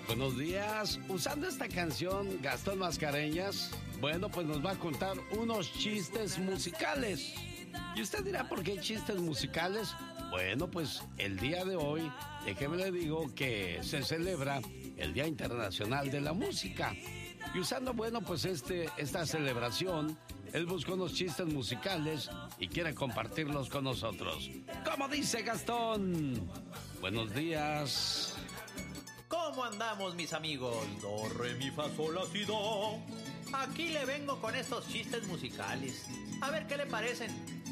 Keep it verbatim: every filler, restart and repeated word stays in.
Buenos días. Usando esta canción, Gastón Mascareñas, bueno, pues nos va a contar unos chistes musicales. Y usted dirá, ¿por qué chistes musicales? Bueno, pues el día de hoy, déjeme le digo que se celebra el Día Internacional de la Música. Y usando, bueno, pues este, esta celebración, él buscó unos chistes musicales y quiere compartirlos con nosotros. ¿Cómo dice Gastón? Buenos días. ¿Cómo andamos, mis amigos? Do, re, mi, fa, sol, la, si, do. Aquí le vengo con estos chistes musicales. A ver qué le parecen.